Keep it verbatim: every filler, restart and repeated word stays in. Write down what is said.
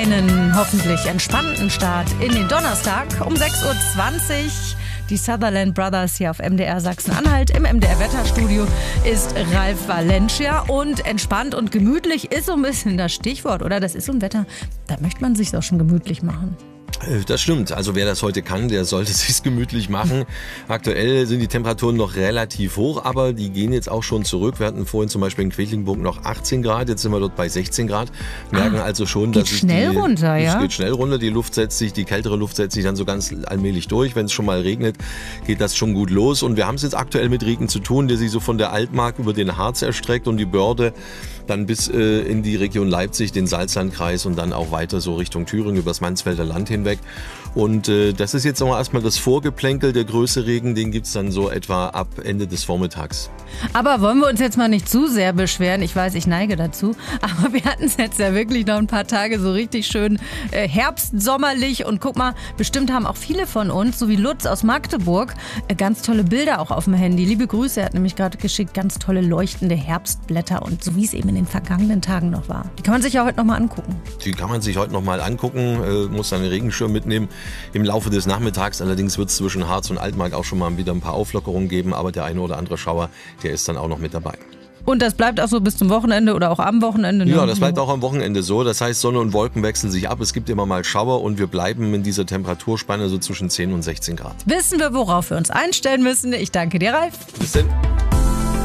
einen hoffentlich entspannten Start in den Donnerstag um sechs Uhr zwanzig. Die Sutherland Brothers hier auf M D R Sachsen-Anhalt. Im M D R Wetterstudio ist Ralf Valencia. Und entspannt und gemütlich ist so ein bisschen das Stichwort, oder? Das ist so ein Wetter, da möchte man sich auch schon gemütlich machen. Das stimmt. Also wer das heute kann, der sollte sich's gemütlich machen. Aktuell sind die Temperaturen noch relativ hoch, aber die gehen jetzt auch schon zurück. Wir hatten vorhin zum Beispiel in Quedlinburg noch achtzehn Grad, jetzt sind wir dort bei sechzehn Grad. Merken ah, also schon, geht dass es schnell die, runter, ja? Es geht schnell runter. Die Luft setzt sich, die kältere Luft setzt sich dann so ganz allmählich durch. Wenn es schon mal regnet, geht das schon gut los. Und wir haben es jetzt aktuell mit Regen zu tun, der sich so von der Altmark über den Harz erstreckt und die Börde dann bis äh, in die Region Leipzig, den Salzlandkreis und dann auch weiter so Richtung Thüringen über das Mansfelder Land hinweg. Und äh, das ist jetzt aber erstmal das Vorgeplänkel. Der größte Regen, den gibt es dann so etwa ab Ende des Vormittags. Aber wollen wir uns jetzt mal nicht zu sehr beschweren? Ich weiß, ich neige dazu. Aber wir hatten es jetzt ja wirklich noch ein paar Tage so richtig schön äh, herbstsommerlich. Und guck mal, bestimmt haben auch viele von uns, so wie Lutz aus Magdeburg, äh, ganz tolle Bilder auch auf dem Handy. Liebe Grüße, er hat nämlich gerade geschickt, ganz tolle leuchtende Herbstblätter. Und so wie es eben in den vergangenen Tagen noch war. Die kann man sich ja heute noch mal angucken. Die kann man sich heute noch mal angucken. Äh, muss dann einen Regenschirm mitnehmen. Im Laufe des Nachmittags allerdings wird es zwischen Harz und Altmark auch schon mal wieder ein paar Auflockerungen geben, aber der eine oder andere Schauer, der ist dann auch noch mit dabei. Und das bleibt auch so bis zum Wochenende oder auch am Wochenende? Ne? Ja, das bleibt auch am Wochenende so. Das heißt, Sonne und Wolken wechseln sich ab. Es gibt immer mal Schauer und wir bleiben in dieser Temperaturspanne so zwischen zehn und sechzehn Grad. Wissen wir, worauf wir uns einstellen müssen. Ich danke dir, Ralf. Bis dann.